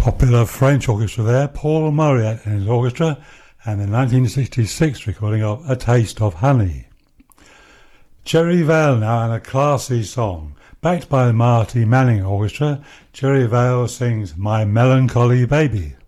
Popular French orchestra there, Paul Mauriat and his orchestra, and the 1966 recording of A Taste of Honey. Jerry Vale now, and a classy song. Backed by the Marty Manning Orchestra, Jerry Vale sings My Melancholy Baby.